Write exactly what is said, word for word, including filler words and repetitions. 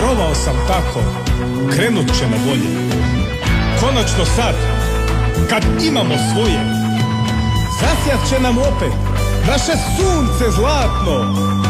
Vjerovao sam tako, krenut će na bolje. Konačno sad, kad imamo svoje, zasjat će nam opet naše sunce zlatno.